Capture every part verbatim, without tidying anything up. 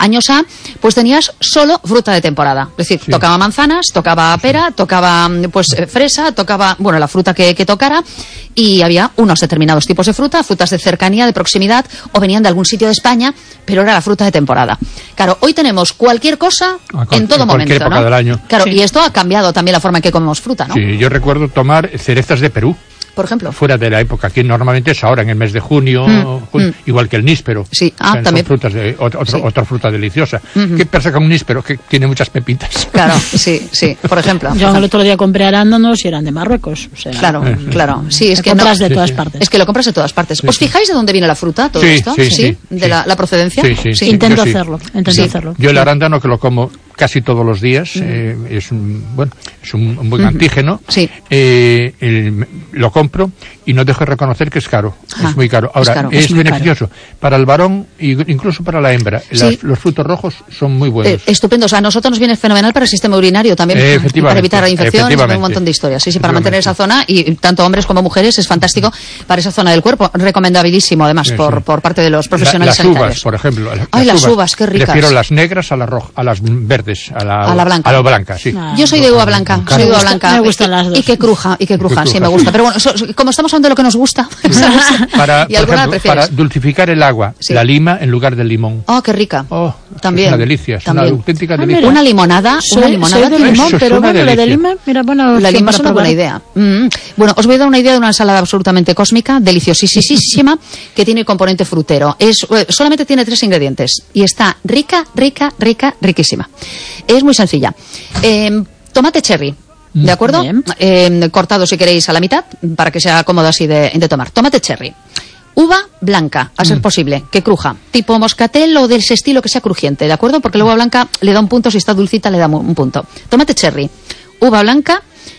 años A, pues tenías solo fruta de temporada. Es decir, sí. tocaba manzanas, tocaba pera, tocaba pues fresa, tocaba, bueno, la fruta que, que tocara, y había unos determinados tipos de fruta, frutas de cercanía, de proximidad, o venían de algún sitio de España, pero era la fruta de temporada. Claro, hoy tenemos cualquier cosa con, en todo en momento, época ¿no? del año. Claro, Sí. y esto ha cambiado también la forma en que comemos fruta, ¿no? Sí, yo recuerdo tomar cerezas de Perú. Por ejemplo. Fuera de la época, que normalmente es ahora, en el mes de junio, Mm, junio mm. igual que el níspero. Sí, ah, O sea, también. Son frutas de, otro, otro, Sí. otra fruta deliciosa. Ujú. ¿Qué pasa con un níspero? Que tiene muchas pepitas. Claro, sí, sí, por ejemplo. Yo el otro día compré arándanos y eran de Marruecos. O sea, Claro, Eh, claro. Sí, es lo que compras no, de todas sí. partes. es que lo compras de todas partes. Sí, ¿Os sí. fijáis de dónde viene la fruta, todo Sí, esto? sí, sí, ¿De sí. La, la procedencia? Sí, sí, sí. Intento Yo sí. hacerlo, intento Sí. hacerlo. Yo el arándano, que lo como casi todos los días, eh, es un, bueno, es un, un buen Ujú. antígeno. Sí. Eh, el- lo compro y no dejo de reconocer que es caro. Ajá, Es muy caro. Ahora, es caro, es, es muy beneficioso para el varón e incluso para la hembra. Sí. Las- los frutos rojos son muy buenos. Eh, estupendo, o sea, a nosotros nos viene fenomenal para el sistema urinario también, Eh, efectivamente, para evitar infecciones, efectivamente. un montón de historias. Sí, sí, para mantener esa Efectivamente. zona, y tanto hombres como mujeres es fantástico para esa zona del cuerpo, recomendabilísimo además Sí, por, sí. por parte de los La- profesionales las uvas, sanitarios. por ejemplo. la- Ay, las uvas, qué ricas. Prefiero las negras a las rojas, a las verdes, a la, A la blanca. A la blanca, sí. Ah. Yo soy de uva blanca, Claro. soy de uva Me gusta- blanca. me gustan y, las dos. y que cruja, y que cruja, Que sí, cruja, me gusta. sí. Pero bueno, so- so- como estamos hablando de lo que nos gusta, ¿sabes? Para, y por alguna ejemplo, prefieres. para dulcificar el agua, Sí. la lima en lugar del limón. Oh, qué rica. Oh, También. Es una delicia, es También. una auténtica Ah, delicia. mira. Una limonada, una Soy, limonada soy de tiene- limón, Eso es pero una bueno, la de delicia. lima, mira, bueno, La opción lima es para una buena probar. idea. Mm. Bueno, os voy a dar una idea de una ensalada absolutamente cósmica, deliciosísima, que tiene componente frutero. Es, eh, solamente tiene tres ingredientes y está rica, rica, rica, riquísima. Es muy sencilla. Eh, tomate cherry. ¿De acuerdo? Bien. Eh, cortado, si queréis, a la mitad, para que sea cómodo así de, de tomar. Tomate cherry. Uva blanca, a ser posible, que cruja. Tipo moscatel o de ese estilo que sea crujiente, ¿de acuerdo? Porque la uva blanca le da un punto, si está dulcita le da mu- un punto. Tomate cherry, uva blanca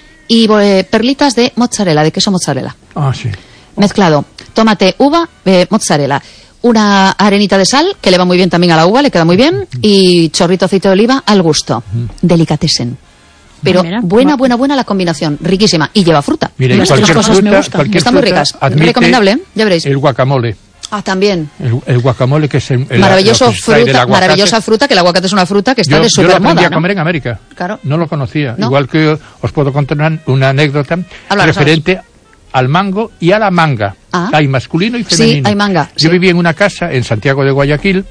y eh, perlitas de mozzarella, de queso mozzarella. Ah, sí. Mezclado. Tomate, uva, eh, mozzarella. Una arenita de sal, que le va muy bien también a la uva, le queda muy bien. Y chorrito de aceite de oliva al gusto. Delicatessen. Pero Ah, mira. buena, buena, buena la combinación. Riquísima. Y lleva fruta. Mira, y Las tres cualquier cosas me fruta, gustan. cualquier Están muy fruta ricas. admite Recomendable, ¿eh? Ya veréis. El guacamole. Ah, también. El, el guacamole, que es el, el- Maravilloso lo que se extrae del fruta, aguacate. maravillosa fruta, que el aguacate es una fruta que está Yo, de yo lo super aprendí moda, a comer en América. Claro. No lo conocía. ¿No? Igual que os puedo contar una, una anécdota Háblanos, referente al mango y a la manga. Ah. Hay masculino y Sí, femenino. hay manga, Yo sí. vivía en una casa en Santiago de Guayaquil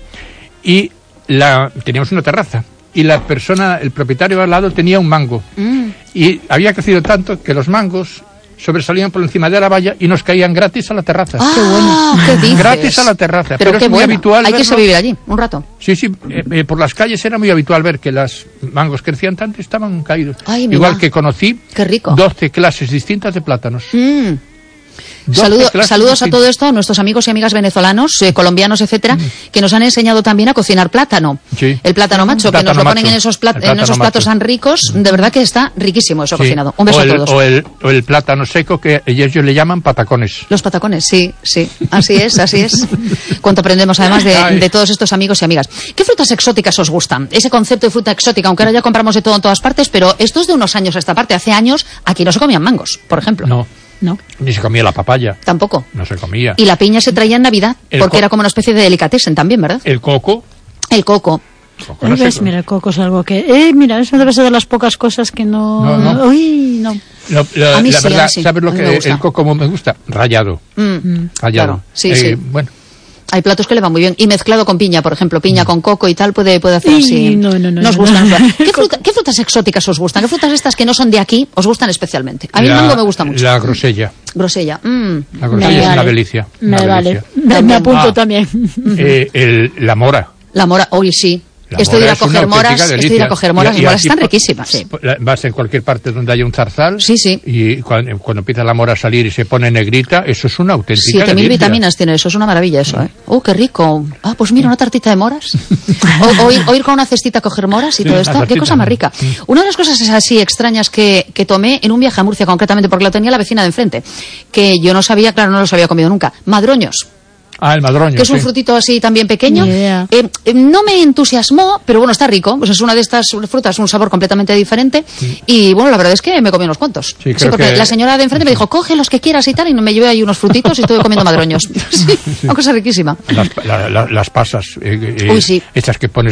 y la, teníamos una terraza. Y la persona, el propietario al lado, tenía un mango. Mm. Y había crecido tanto que los mangos sobresalían por encima de la valla y nos caían gratis a la terraza. Ah, qué dices. Gratis a la terraza. Pero, Pero qué es muy bueno. habitual Hay que verlo. irse a vivir allí, un rato. Sí, sí, eh, eh, por las calles era muy habitual ver que los mangos crecían tanto y estaban caídos. Ay, mira. Igual que conocí Qué rico. doce clases distintas de plátanos. Mm. doce Saludo- clases saludos a distintas. todo esto a nuestros amigos y amigas venezolanos, eh, colombianos, etcétera, que nos han enseñado también a cocinar plátano. Sí. El plátano macho, que Plátano nos lo ponen macho. en esos, plat- El en plátano esos platos macho. tan ricos. De verdad que está riquísimo eso Sí. cocinado. Un beso o a el, todos. O el, o el plátano seco, que ellos le llaman patacones. Los patacones, sí, sí, así es, así es. Cuánto aprendemos además de, Ay. de todos estos amigos y amigas. ¿Qué frutas exóticas os gustan? Ese concepto de fruta exótica, aunque ahora ya compramos de todo en todas partes, pero esto es de unos años a esta parte. Hace años aquí no se comían mangos, por ejemplo. No, No. ni se comía la papaya. Tampoco. No se comía. Y la piña se traía en Navidad, El porque co- era como una especie de delicatessen también, ¿verdad? El coco. El coco. coco no Ahí se ves, come. mira, el coco es algo que... Eh, mira, eso debe ser de las pocas cosas que no... No, no. Uy, no. Lo- lo- A mí la sí, a verdad, mí sí. ¿sabes lo A mí que me gusta. el coco como me gusta? Rallado. Mm. Rallado. Claro, sí, Eh, sí. Bueno, Hay platos que le van muy bien. Y mezclado con piña, por ejemplo, piña con coco y tal, puede, puede hacer Y así. no, no, no, Nos no, gustan. no. ¿Qué, fruta- qué frutas exóticas os gustan? ¿Qué frutas estas que no son de aquí os gustan especialmente? A mí la, el mango me gusta mucho. La grosella. Grosella. Mm. La grosella Me es una vale. delicia. Me una vale. delicia. Me, me También. apunto Ah. también. Eh, el, la mora. La mora, hoy sí. La Estoy de ir mora a es una coger moras, auténtica estoy de ir delicia. a coger moras, Y- las y moras aquí están po- riquísimas. Sí. La- Vas en cualquier parte donde haya un zarzal. Sí, sí. Y cuando, cuando empieza la mora a salir y se pone negrita, eso es una auténtica Siete mil delicia. vitaminas tiene eso, es una maravilla eso, ¿eh? ¡Oh, qué rico! Ah, pues mira, una tartita de moras. O, o ir, o ir con una cestita a coger moras y Sí, todo una esto. ¡Qué tartita. cosa más rica! Una de las cosas es así extrañas que, que tomé en un viaje a Murcia, concretamente, porque lo tenía la vecina de enfrente, que yo no sabía, claro, no los había comido nunca. Madroños. Ah, el madroño. Que es un sí. frutito así también pequeño. Ni idea. Eh, eh, no me entusiasmó, pero bueno, está rico. Pues es una de estas frutas, un sabor completamente diferente. Y bueno, la verdad es que me comí unos cuantos. Sí, creo porque que- la señora de enfrente me dijo, coge los que quieras y tal, y me llevé ahí unos frutitos y estuve comiendo madroños. Sí, una cosa riquísima. Las, la- la- las pasas. eh, eh, Uy, sí. Estas que pones